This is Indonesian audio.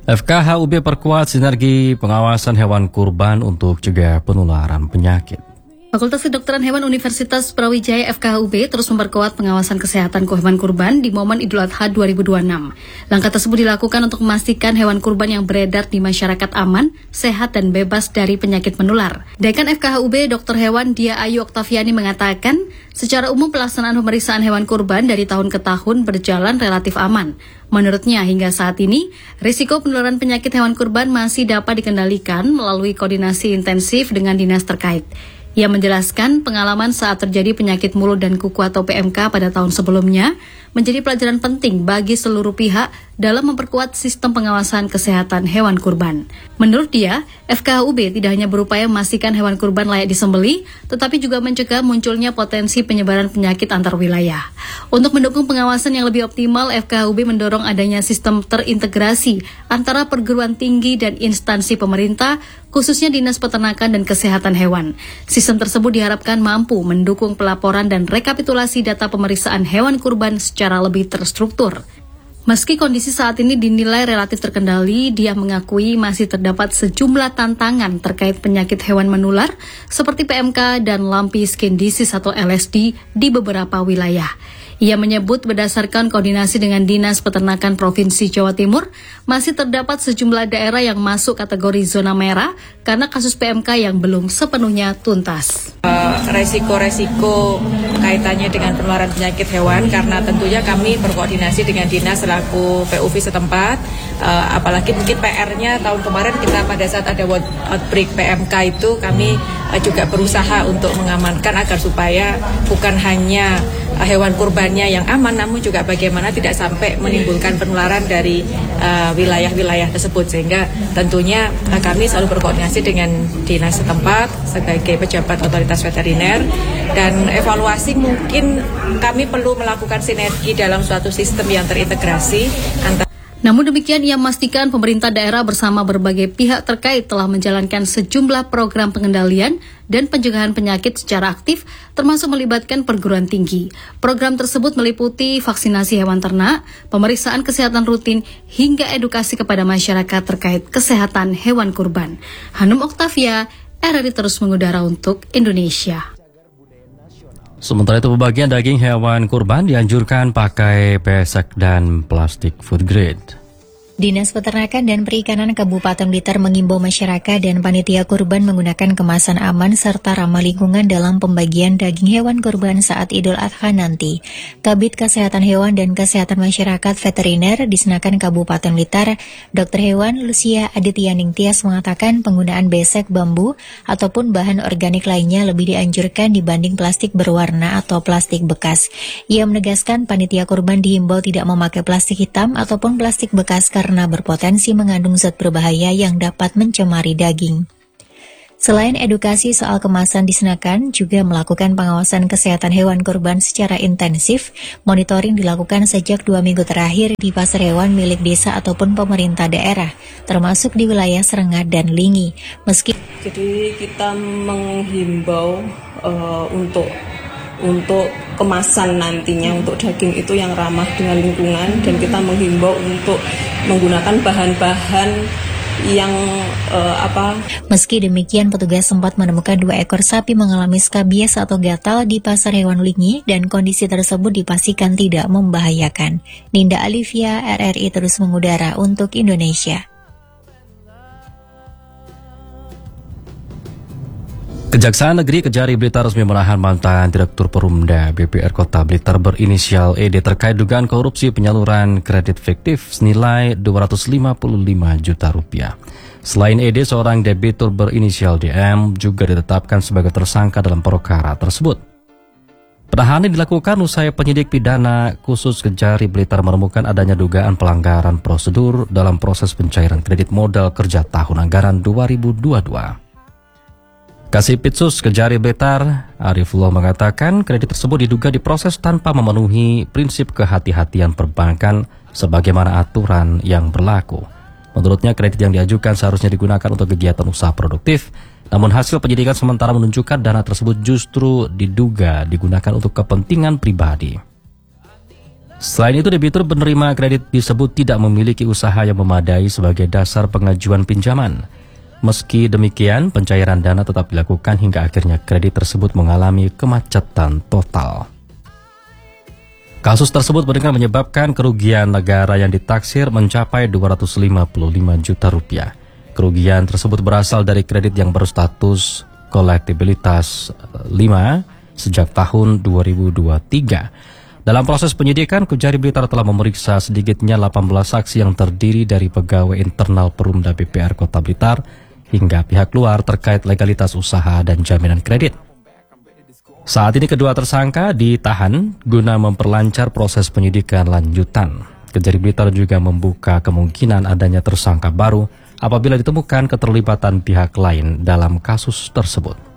FKHUB perkuat sinergi pengawasan hewan kurban untuk cegah penularan penyakit. Fakultas Kedokteran Hewan Universitas Brawijaya FKHUB terus memperkuat pengawasan kesehatan hewan kurban di momen Idul Adha 2026. Langkah tersebut dilakukan untuk memastikan hewan kurban yang beredar di masyarakat aman, sehat, dan bebas dari penyakit menular. Dekan FKHUB Dr. Hewan Dia Ayu Oktaviani mengatakan, secara umum pelaksanaan pemeriksaan hewan kurban dari tahun ke tahun berjalan relatif aman. Menurutnya, hingga saat ini, risiko penularan penyakit hewan kurban masih dapat dikendalikan melalui koordinasi intensif dengan dinas terkait. Ia menjelaskan pengalaman saat terjadi penyakit mulut dan kuku atau PMK pada tahun sebelumnya menjadi pelajaran penting bagi seluruh pihak dalam memperkuat sistem pengawasan kesehatan hewan kurban. Menurut dia, FKHUB tidak hanya berupaya memastikan hewan kurban layak disembelih, tetapi juga mencegah munculnya potensi penyebaran penyakit antar wilayah. Untuk mendukung pengawasan yang lebih optimal, FKHUB mendorong adanya sistem terintegrasi antara perguruan tinggi dan instansi pemerintah, khususnya Dinas Peternakan dan Kesehatan Hewan. Sistem tersebut diharapkan mampu mendukung pelaporan dan rekapitulasi data pemeriksaan hewan kurban secara lebih terstruktur. Meski kondisi saat ini dinilai relatif terkendali, dia mengakui masih terdapat sejumlah tantangan terkait penyakit hewan menular seperti PMK dan lumpy skin disease atau LSD di beberapa wilayah. Ia menyebut berdasarkan koordinasi dengan Dinas Peternakan Provinsi Jawa Timur, masih terdapat sejumlah daerah yang masuk kategori zona merah karena kasus PMK yang belum sepenuhnya tuntas. Resiko-resiko kaitannya dengan penularan penyakit hewan karena tentunya kami berkoordinasi dengan dinas selaku PUV setempat, apalagi mungkin PR-nya tahun kemarin kita pada saat ada outbreak PMK itu kami juga berusaha untuk mengamankan agar supaya bukan hanya hewan kurbannya yang aman, namun juga bagaimana tidak sampai menimbulkan penularan dari wilayah-wilayah tersebut, sehingga tentunya kami selalu berkoordinasi dengan dinas setempat sebagai pejabat otoritas veteriner, dan evaluasi mungkin kami perlu melakukan sinergi dalam suatu sistem yang terintegrasi antara. Namun demikian, ia memastikan pemerintah daerah bersama berbagai pihak terkait telah menjalankan sejumlah program pengendalian dan pencegahan penyakit secara aktif, termasuk melibatkan perguruan tinggi. Program tersebut meliputi vaksinasi hewan ternak, pemeriksaan kesehatan rutin, hingga edukasi kepada masyarakat terkait kesehatan hewan kurban. Hanum Oktavia, RRI terus mengudara untuk Indonesia. Sementara itu, pembagian daging hewan kurban dianjurkan pakai pesek dan plastik food grade. Dinas Peternakan dan Perikanan Kabupaten Blitar mengimbau masyarakat dan panitia kurban menggunakan kemasan aman serta ramah lingkungan dalam pembagian daging hewan kurban saat Idul Adha nanti. Kabid Kesehatan Hewan dan Kesehatan Masyarakat Veteriner di Senakan Kabupaten Blitar, Dr. Hewan Lucia Adityaning Tias mengatakan penggunaan besek bambu ataupun bahan organik lainnya lebih dianjurkan dibanding plastik berwarna atau plastik bekas. Ia menegaskan panitia kurban dihimbau tidak memakai plastik hitam ataupun plastik bekas karena berpotensi mengandung zat berbahaya yang dapat mencemari daging. Selain edukasi soal kemasan di Senakan, juga melakukan pengawasan kesehatan hewan kurban secara intensif. Monitoring dilakukan sejak 2 minggu terakhir di pasar hewan milik desa ataupun pemerintah daerah, termasuk di wilayah Serengat dan Lingi. Jadi kita menghimbau untuk kemasan nantinya untuk daging itu yang ramah dengan lingkungan, dan kita menghimbau untuk menggunakan bahan-bahan yang Meski demikian, petugas sempat menemukan 2 ekor sapi mengalami skabies atau gatal di pasar hewan Lingi, dan kondisi tersebut dipastikan tidak membahayakan. Ninda Alivia, RRI terus mengudara untuk Indonesia. Kejaksaan Negeri Kejari Blitar resmi menahan mantan Direktur Perumda BPR Kota Blitar berinisial ED terkait dugaan korupsi penyaluran kredit fiktif senilai Rp255 juta. Selain ED, seorang debitur berinisial DM juga ditetapkan sebagai tersangka dalam perkara tersebut. Penahanan dilakukan usai penyidik pidana khusus Kejari Blitar menemukan adanya dugaan pelanggaran prosedur dalam proses pencairan kredit modal kerja tahun anggaran 2022. Kasipitsus Kejari Blitar, Arifullah mengatakan kredit tersebut diduga diproses tanpa memenuhi prinsip kehati-hatian perbankan sebagaimana aturan yang berlaku. Menurutnya, kredit yang diajukan seharusnya digunakan untuk kegiatan usaha produktif, namun hasil penyidikan sementara menunjukkan dana tersebut justru diduga digunakan untuk kepentingan pribadi. Selain itu, debitur penerima kredit disebut tidak memiliki usaha yang memadai sebagai dasar pengajuan pinjaman. Meski demikian, pencairan dana tetap dilakukan hingga akhirnya kredit tersebut mengalami kemacetan total. Kasus tersebut menyebabkan kerugian negara yang ditaksir mencapai 255 juta rupiah. Kerugian tersebut berasal dari kredit yang berstatus kolektibilitas 5 sejak tahun 2023. Dalam proses penyidikan, Kejari Blitar telah memeriksa sedikitnya 18 saksi yang terdiri dari pegawai internal Perumda BPR Kota Blitar hingga pihak luar terkait legalitas usaha dan jaminan kredit. Saat ini kedua tersangka ditahan guna memperlancar proses penyidikan lanjutan. Kejari Blitar juga membuka kemungkinan adanya tersangka baru apabila ditemukan keterlibatan pihak lain dalam kasus tersebut.